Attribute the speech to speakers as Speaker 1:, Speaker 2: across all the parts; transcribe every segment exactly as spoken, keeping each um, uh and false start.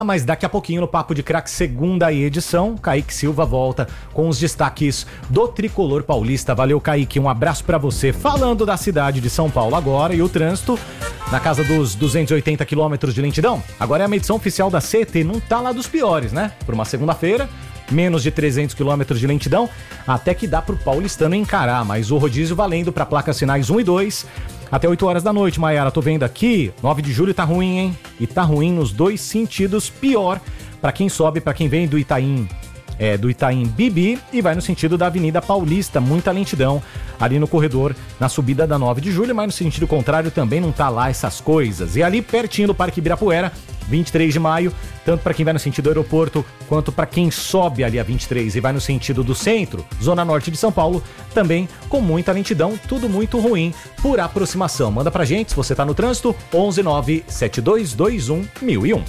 Speaker 1: Mas daqui a pouquinho no Papo de Craque, segunda edição, Kaique Silva volta com os destaques do Tricolor Paulista. Valeu, Kaique, um abraço pra você. Falando da cidade de São Paulo agora e o trânsito na casa dos duzentos e oitenta quilômetros de lentidão. Agora é a medição oficial da C E T, não tá lá dos piores, né? Por uma segunda-feira, menos de trezentos quilômetros de lentidão, até que dá pro paulistano encarar, mas o rodízio valendo para placas sinais um e dois, até oito horas da noite, Maiara. Tô vendo aqui, nove de julho tá ruim, hein? E tá ruim nos dois sentidos, pior para quem sobe, para quem vem do Itaim, é, do Itaim Bibi e vai no sentido da Avenida Paulista, muita lentidão ali no corredor, na subida da nove de julho, mas no sentido contrário também não tá lá essas coisas. E ali pertinho do Parque Ibirapuera, vinte e três de maio, tanto para quem vai no sentido do aeroporto, quanto para quem sobe ali a vinte e três e vai no sentido do centro, zona norte de São Paulo, também com muita lentidão, tudo muito ruim por aproximação. Manda pra gente, se você tá no trânsito, onze nove sete dois dois um mil e um.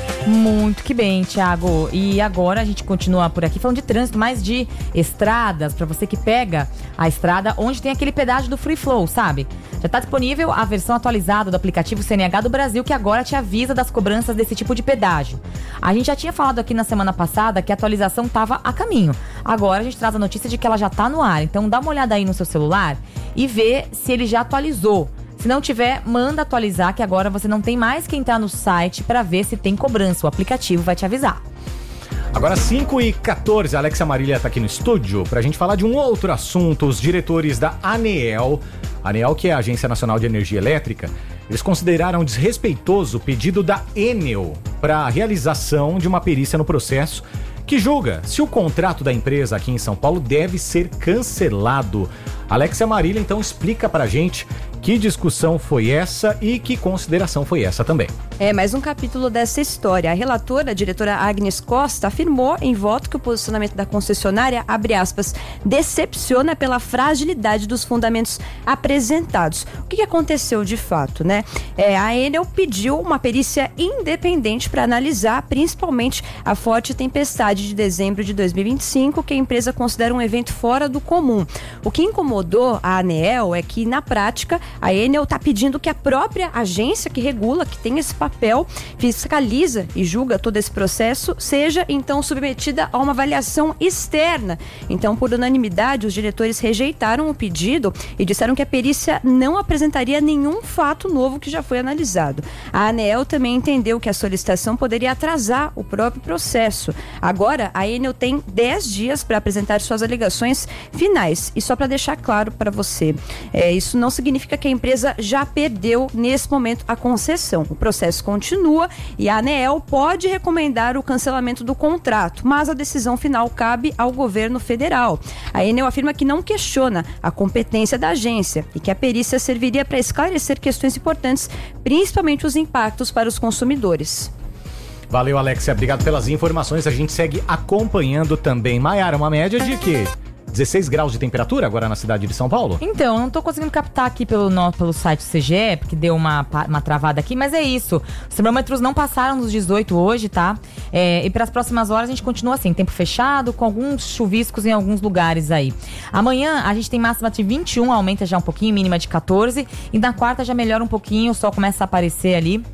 Speaker 2: Muito que bem, Thiago. E agora a gente continua por aqui falando de trânsito, mais de estradas, para você que pega a estrada onde tem aquele pedágio do Free Flow, sabe? Já está disponível a versão atualizada do aplicativo C N H do Brasil, que agora te avisa das cobranças desse tipo de pedágio. A gente já tinha falado aqui na semana passada que a atualização estava a caminho. Agora a gente traz a notícia de que ela já está no ar. Então dá uma olhada aí no seu celular e vê se ele já atualizou. Se não tiver, manda atualizar, que agora você não tem mais que entrar no site para ver se tem cobrança. O aplicativo vai te avisar.
Speaker 1: Agora cinco e quatorze, a Alexia Marília está aqui no estúdio para a gente falar de um outro assunto. Os diretores da ANEEL, ANEEL, que é a Agência Nacional de Energia Elétrica, eles consideraram desrespeitoso o pedido da Enel para a realização de uma perícia no processo que julga se o contrato da empresa aqui em São Paulo deve ser cancelado. Alexia Marília, então, explica pra gente que discussão foi essa e que consideração foi essa também.
Speaker 3: É mais um capítulo dessa história. A relatora, a diretora Agnes Costa, afirmou em voto que o posicionamento da concessionária, abre aspas, decepciona pela fragilidade dos fundamentos apresentados. O que, que aconteceu de fato, né? É, a Enel pediu uma perícia independente para analisar principalmente a forte tempestade de dezembro de dois mil e vinte e cinco, que a empresa considera um evento fora do comum. O que incomodou a ANEEL é que, na prática, a Enel está pedindo que a própria agência que regula, que tem esse papel, fiscaliza e julga todo esse processo, seja então submetida a uma avaliação externa. Então, por unanimidade, os diretores rejeitaram o pedido e disseram que a perícia não apresentaria nenhum fato novo que já foi analisado. A ANEEL também entendeu que a solicitação poderia atrasar o próprio processo. Agora, a Enel tem dez dias para apresentar suas alegações finais. E só para deixar claro para você, é, isso não significa que a empresa já perdeu nesse momento a concessão. O processo continua e a ANEEL pode recomendar o cancelamento do contrato, mas a decisão final cabe ao governo federal. A Enel afirma que não questiona a competência da agência e que a perícia serviria para esclarecer questões importantes, principalmente os impactos para os consumidores.
Speaker 1: Valeu, Alexia. Obrigado pelas informações. A gente segue acompanhando também. Maiara, uma média de quê? dezesseis graus de temperatura agora na cidade de São Paulo?
Speaker 2: Então, eu não tô conseguindo captar aqui pelo, no, pelo site C G E, porque deu uma, uma travada aqui, mas é isso. Os termômetros não passaram dos dezoito hoje, tá? É, e para as próximas horas a gente continua assim, tempo fechado, com alguns chuviscos em alguns lugares aí. Amanhã a gente tem máxima de vinte e um, aumenta já um pouquinho, mínima de quatorze. E na quarta já melhora um pouquinho, o sol começa a aparecer ali.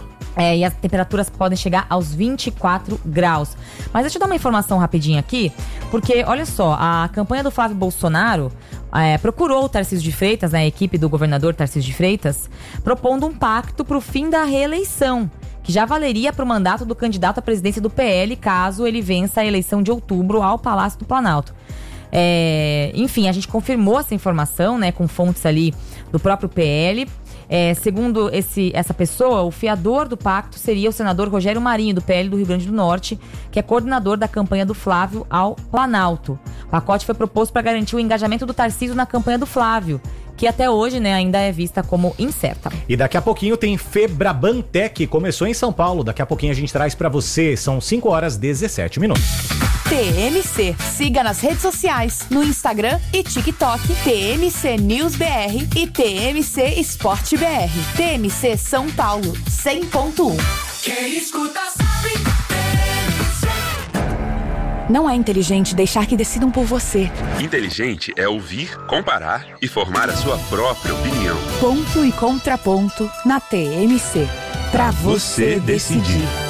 Speaker 2: É, e as temperaturas podem chegar aos vinte e quatro graus. Mas deixa eu dar uma informação rapidinho aqui, porque, olha só, a campanha do Flávio Bolsonaro é, procurou o Tarcísio de Freitas, né, a equipe do governador Tarcísio de Freitas, propondo um pacto para o fim da reeleição, que já valeria para o mandato do candidato à presidência do P L, caso ele vença a eleição de outubro ao Palácio do Planalto. É, enfim, a gente confirmou essa informação, né, com fontes ali do próprio P L. É, segundo esse, essa pessoa, o fiador do pacto seria o senador Rogério Marinho, do P L do Rio Grande do Norte, que é coordenador da campanha do Flávio ao Planalto. O pacote foi proposto para garantir o engajamento do Tarcísio na campanha do Flávio, que até hoje, né, ainda é vista como incerta.
Speaker 1: E daqui a pouquinho tem Febrabantec, começou em São Paulo. Daqui a pouquinho a gente traz para você. São cinco horas e dezessete minutos.
Speaker 4: T M C. Siga nas redes sociais, no Instagram e TikTok, T M C News B R e T M C Esporte B R. T M C São Paulo, cem ponto um.
Speaker 5: Quem escuta sabe.
Speaker 4: Não é inteligente deixar que decidam por você.
Speaker 6: Inteligente é ouvir, comparar e formar a sua própria opinião.
Speaker 4: Ponto e contraponto na T M C. Pra você decidir.